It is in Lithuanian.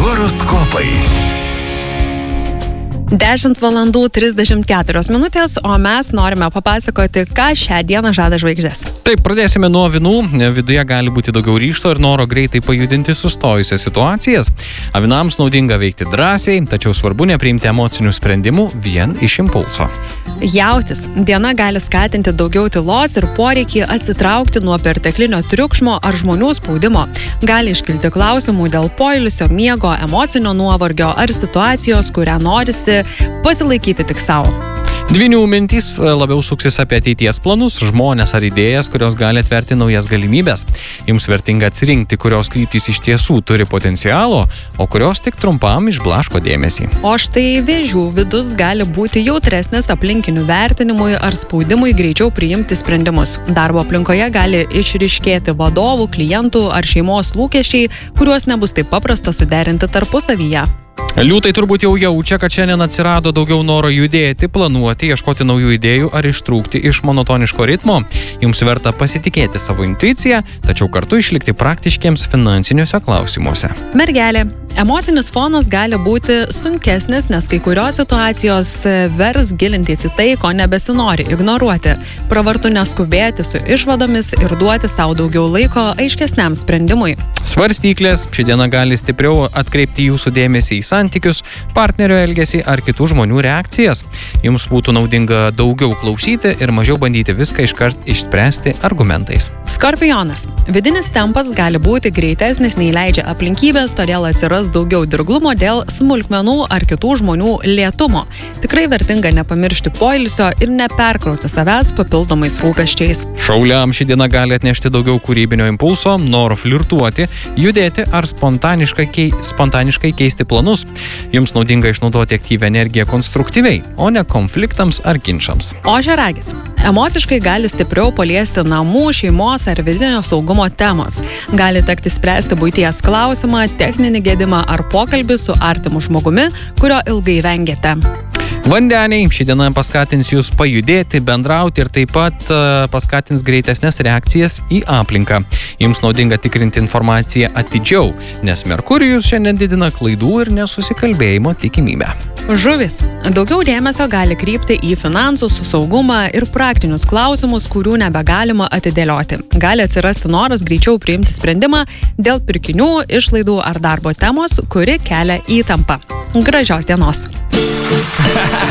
Horoskopai. 10 valandų 34 minutės, o mes norime papasakoti, ką šią dieną žada žvaigždės. Taip, pradėsime nuo avinų. Viduje gali būti daugiau ryžto ir noro greitai pajudinti sustojusias situacijas. Avinams naudinga veikti drąsiai, tačiau svarbu nepriimti emocinių sprendimų vien iš impulso. Jautis. Diena gali skatinti daugiau tylos ir poreikį atsitraukti nuo perteklinio triukšmo ar žmonių spaudimo. Gali iškilti klausimų dėl poilsio, miego, emocinio nuovargio ar situacijos, kurią norisi pasilaikyti tik savo. Dvynių mintys labiau suksis apie ateities planus, žmones ar idėjas, kurios gali atverti naujas galimybės. Jums vertinga atsirinkti, kurios kryptys iš tiesų turi potencialo, o kurios tik trumpam išblaško dėmesį. O štai vėžių vidus gali būti jautresnis aplinkinių vertinimui ar spaudimui greičiau priimti sprendimus. Darbo aplinkoje gali išryškėti vadovų, klientų ar šeimos lūkesčiai, kuriuos nebus taip paprasta suderinti tarpusavyje. Liūtai turbūt jau jaučia, kad šiandien atsirado daugiau noro judėti, planuoti, ieškoti naujų idėjų ar ištrūkti iš monotoniško ritmo. Jums verta pasitikėti savo intuiciją, tačiau kartu išlikti praktiškiems finansiniuose klausimuose. Mergelė. Emocinis fonas gali būti sunkesnis, nes kai kurios situacijos vers gilintis į tai, ko nebesinori ignoruoti. Pravartu neskubėti su išvadomis ir duoti savo daugiau laiko aiškesniam sprendimui. Svarstyklės. Ši diena gali stipriau atkreipti jūsų dėmesį į santykius, partnerio elgesį ar kitų žmonių reakcijas. Jums būtų naudinga daugiau klausyti ir mažiau bandyti viską iškart išspręsti argumentais. Skorpionas. Vidinis tempas gali būti greitesnis nei leidžia aplinkybės, todėl atsiras daugiau dirglumo dėl smulkmenų ar kitų žmonių lėtumo. Tikrai vertinga nepamiršti poilsio ir neperkrauti savęs papildomais rūpesčiais. Šauliams ši diena gali atnešti daugiau kūrybinio impulso, noro flirtuoti, judėti ar spontaniškai keisti planus. Jums naudinga išnaudoti aktyvią energiją konstruktyviai, o ne konfliktams ar ginčams. Ožiaragis. Emociškai gali stipriau paliesti namų, šeimos ar vidinio saugumo temos. Gali tekti spręsti buities klausimą, techninį gedimą ar pokalbį su artimu žmogumi, kurio ilgai vengėte. Vandeniai. Ši diena paskatins jūs pajudėti, bendrauti ir taip pat paskatins greitesnės reakcijas į aplinką. Jums naudinga tikrinti informaciją atidžiau, nes Merkurijus šiandien didina klaidų ir nesusikalbėjimo tikimybę. Žuvis. Daugiau dėmesio gali krypti į finansus, saugumą ir praktinius klausimus, kurių nebegalima atidėlioti. Gali atsirasti noras greičiau priimti sprendimą dėl pirkinių, išlaidų ar darbo temos, kuri kelia įtampą. Gražios dienos.